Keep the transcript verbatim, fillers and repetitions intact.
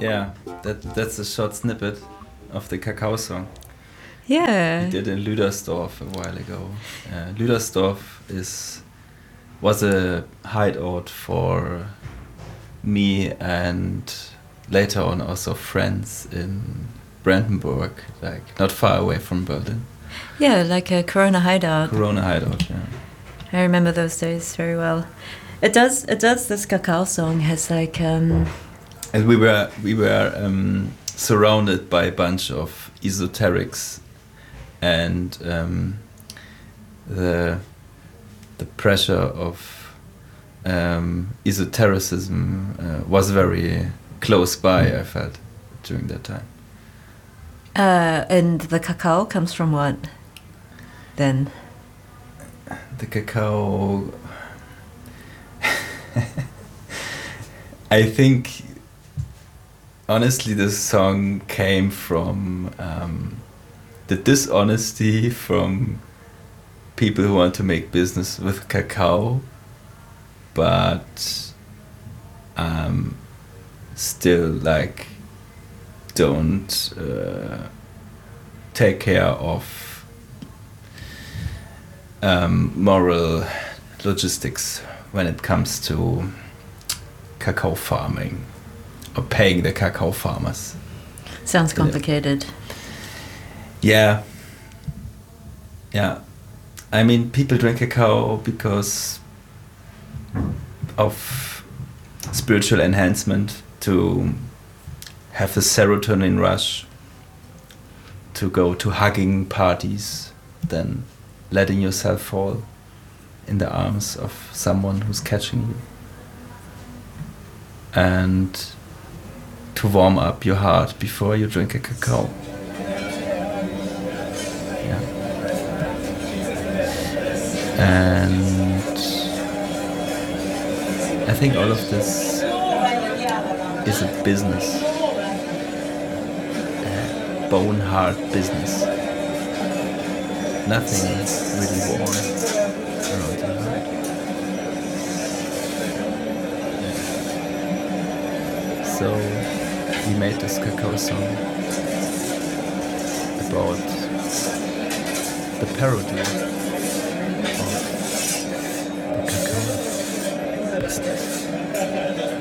yeah, that that's a short snippet of the Kakao song. Yeah. We did in Lüdersdorf a while ago. Uh, Lüdersdorf is was a hideout for me and later on also friends in Brandenburg, like not far away from Berlin. Yeah, like a Corona hideout. Corona hideout, yeah. I remember those days very well. It does. It does. This Kakao song has like. Um, and we were we were um, surrounded by a bunch of esoterics, and um, the the pressure of um, esotericism uh, was very close by. I felt during that time. Uh, and the Kakao comes from what? Then. The Kakao. I think, honestly, this song came from um, the dishonesty from people who want to make business with cacao, but um, still like don't uh, take care of um, moral logistics when it comes to cacao farming or paying the cacao farmers. Sounds complicated. Yeah. Yeah. I mean, people drink cacao because of spiritual enhancement, to have a serotonin rush, to go to hugging parties, then letting yourself fall in the arms of someone who's catching you, and to warm up your heart before you drink a cacao. Yeah. And I think all of this is a business, a bone hard business. Nothing really warm around your heart. So we made this cacao song about the parody of the cacao business.